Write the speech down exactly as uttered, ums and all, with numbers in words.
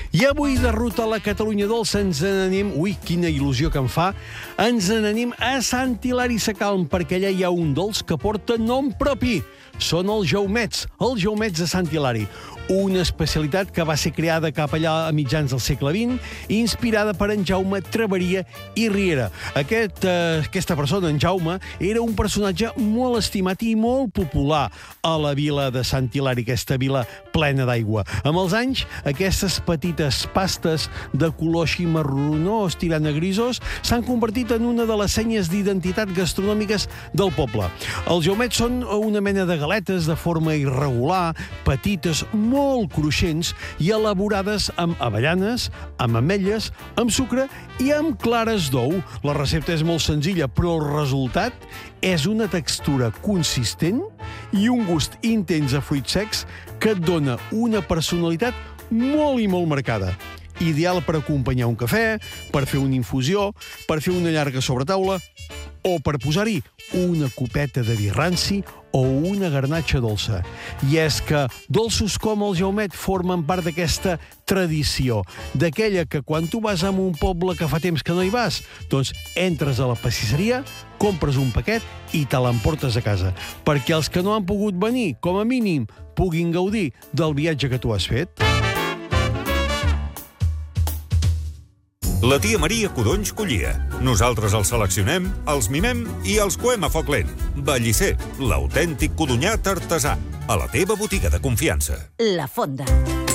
I avui, de ruta a la Catalunya dolça, ens n'anem... Ui, quina il·lusió que em fa! Ens n'anem a Sant Hilari Sacalm, perquè allà hi ha un dolç que porta nom propi. Són els jaumets, els jaumets de Sant Hilari. Una especialitat que va ser creada cap allà a mitjans del segle vint, inspirada per en Jaume Traveria i Riera. Aquest, eh, aquesta persona, en Jaume, era un personatge molt estimat i molt popular a la vila de Sant Hilari, aquesta vila plena d'aigua. Amb els anys, aquestes petites pastes de color així marronós tirant a grisos s'han convertit en una de les senyes d'identitat gastronòmiques del poble. Els jaumets són una mena de galetes de forma irregular, petites, molt cruixents i elaborades amb avellanes, amb ametlles, amb sucre i amb clares d'ou. La recepta és molt senzilla, però el resultat és una textura consistent i un gust intens a fruits secs que et dona una personalitat molt i molt marcada. Ideal per acompanyar un cafè, per fer una infusió, per fer una llarga sobretaula o per posar-hi una copeta de vi ranci o una garnatxa dolça. I és que dolços com el jaumet formen part d'aquesta tradició, d'aquella que quan tu vas a un poble que fa temps que no hi vas, doncs entres a la pastisseria, compres un paquet i te l'emportes a casa, perquè els que no han pogut venir, com a mínim, puguin gaudir del viatge que tu has fet. La tia Maria codonys collia. Nosaltres els seleccionem, els mimem i els coem a foc lent. Bellicer, l'autèntic codonyat artesà. A la teva botiga de confiança. La Fonda.